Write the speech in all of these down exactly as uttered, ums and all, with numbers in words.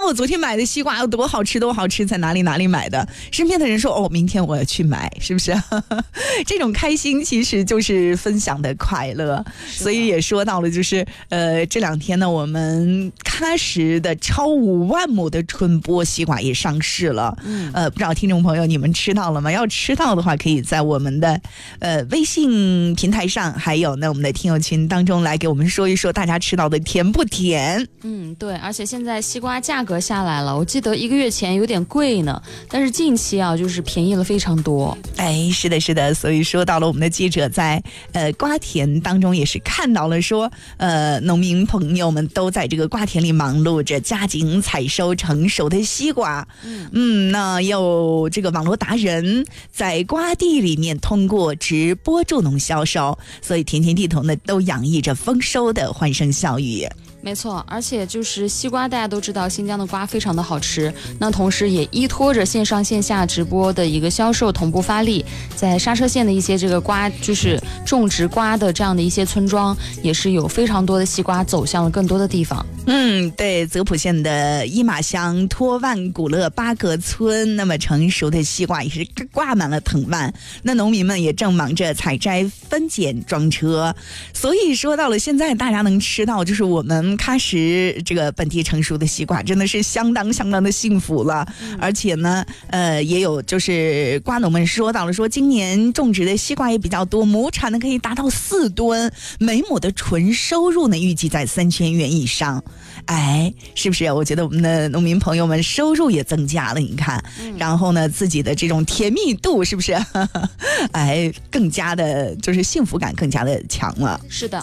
哦，昨天买的西瓜有多好吃多好吃，在哪里哪里买的，身边的人说哦，明天我要去买，是不是这种开心其实就是分享的快乐。所以也说到了就是呃这两天呢，我们喀什的超五万亩的春播西瓜也上市了。嗯，呃不知道听众朋友你们吃到了吗？要吃到的话可以在我们的呃微信平台上，还有呢我们的听友群当中来给我们说一说大家吃到的甜不甜。 嗯，对，而且现在西瓜价格下来了，我记得一个月前有点贵呢，但是近期啊就是便宜了非常多。 哎，是的是的，所以说到了我们的记者在呃瓜田当中也是看到了说呃农民朋友们都在这个瓜田里忙碌着，加紧采收成熟的西瓜。嗯嗯，那有这个网络达人在瓜地里面通过直播助农销售，所以田田地头呢都洋溢着丰收的欢声笑语。 没错，而且就是西瓜，大家都知道新疆的瓜非常的好吃，那同时也依托着线上线下直播的一个销售同步发力，在刹车县的一些这个瓜就是种植瓜的这样的一些村庄，也是有非常多的西瓜走向了更多的地方。 嗯，对，泽普县的伊玛乡托万古勒巴格村，那么成熟的西瓜也是挂满了藤蔓，那农民们也正忙着采摘分拣装车。所以说到了现在大家能吃到就是我们喀什这个本地成熟的西瓜，真的是相当相当的幸福了。嗯、而且呢呃也有就是瓜农们说到了说今年种植的西瓜也比较多，亩产呢可以达到四吨，每亩的纯收入呢预计在三千元以上。哎，是不是我觉得我们的农民朋友们收入也增加了，你看、嗯、然后呢自己的这种甜蜜度是不是哎更加的就是幸福感更加的强了。 是的，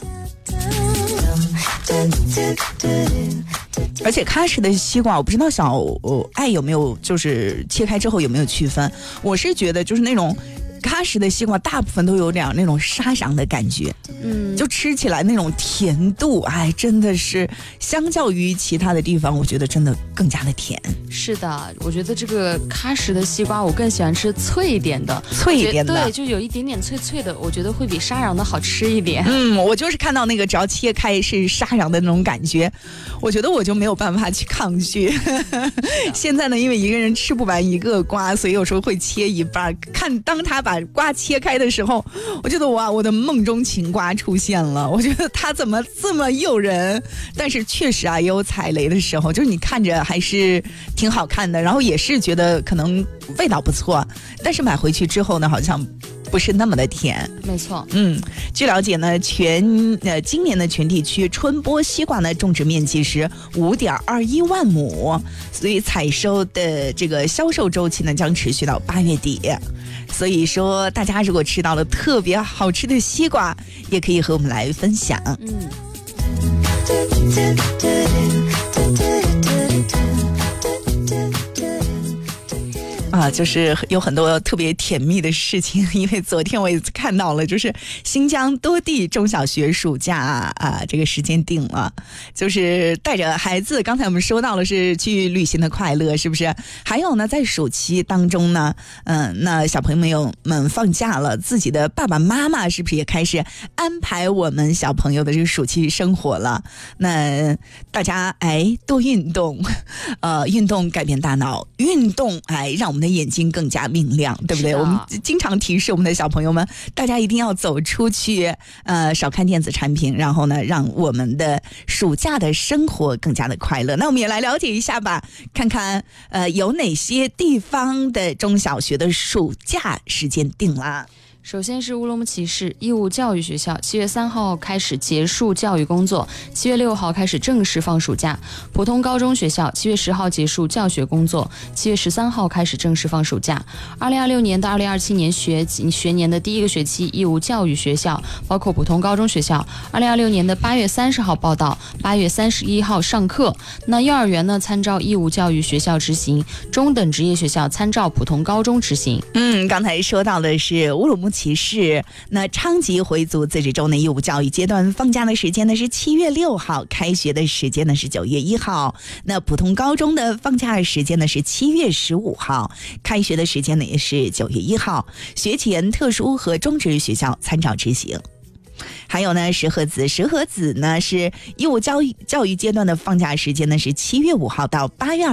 而且喀什的西瓜我不知道小爱有没有就是切开之后有没有区分，我是觉得就是那种喀什的西瓜大部分都有点那种沙瓤的感觉，嗯，就吃起来那种甜度，哎，真的是相较于其他的地方，我觉得真的更加的甜。 是的，我觉得这个喀什的西瓜我更喜欢吃脆一点的， 脆一点的， 对，就有一点点脆脆的，我觉得会比沙瓤的好吃一点。 嗯，我就是看到那个只要切开是沙瓤的那种感觉，我觉得我就没有办法去抗拒。现在呢，因为一个人吃不完一个瓜，所以有时候会切一半，看当他把瓜切开的时候，我觉得哇，我的梦中情瓜出现了。我觉得它怎么这么诱人？但是确实啊，也有踩雷的时候，就是你看着还是挺好看的，然后也是觉得可能味道不错，但是买回去之后呢，好像不是那么的甜。 没错， 嗯，据了解呢，全呃今年的全地区春播西瓜呢种植面积是五点二一万亩，所以采收的这个销售周期呢将持续到八月底。所以说，大家如果吃到了特别好吃的西瓜，也可以和我们来分享。嗯。啊，就是有很多特别甜蜜的事情，因为昨天我也看到了，就是新疆多地中小学暑假啊，这个时间定了，就是带着孩子，刚才我们说到了是去旅行的快乐，是不是？还有呢，在暑期当中呢，嗯，那小朋友们放假了，自己的爸爸妈妈是不是也开始安排我们小朋友的这个暑期生活了？那大家哎多运动，呃，运动改变大脑，运动哎让我们的眼睛更加明亮，对不对？我们经常提示我们的小朋友们，大家一定要走出去，呃，少看电子产品，然后呢，让我们的暑假的生活更加的快乐。那我们也来了解一下吧，看看呃有哪些地方的中小学的暑假时间定了。 首先是乌鲁木齐市义务教育学校，七月三号开始结束教育工作，七月六号开始正式放暑假。普通高中学校七月十号结束教学工作，七月十三号开始正式放暑假。二零二六年到二零二七年学学年的第一个学期，义务教育学校包括普通高中学校，二零二六年的八月三十号报到，八月三十一号上课。那幼儿园呢，参照义务教育学校执行；中等职业学校参照普通高中执行。 嗯，刚才说到的是乌鲁木齐市，那昌吉回族自治州的义务教育阶段放假的时间呢是七月六号，开学的时间呢是九月一号。那普通高中的放假的时间呢是七月十五号，开学的时间呢也是九月一号。学前特殊和中职学校参照执行。还有呢，石河子，石河子呢是义务教育教育阶段的放假时间呢是七月五号到八月